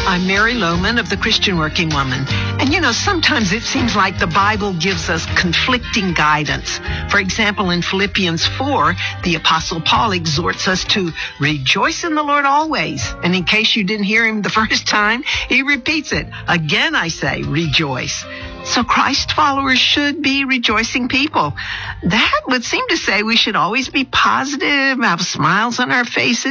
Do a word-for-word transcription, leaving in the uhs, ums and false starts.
I'm Mary Lohman of the Christian Working Woman. And you know, sometimes it seems like the Bible gives us conflicting guidance. For example, in Philippians four, the Apostle Paul exhorts us to rejoice in the Lord always. And in case you didn't hear him the first time, he repeats it. Again, I say, rejoice. So Christ followers should be rejoicing people. That would seem to say we should always be positive, have smiles on our faces,